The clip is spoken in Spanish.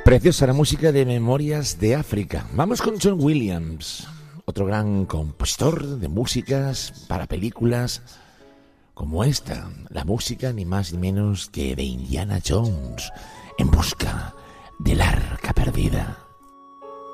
Preciosa la música de Memorias de África. Vamos con John Williams, otro gran compositor de músicas para películas como esta, la música ni más ni menos que de Indiana Jones, en busca del arca perdida.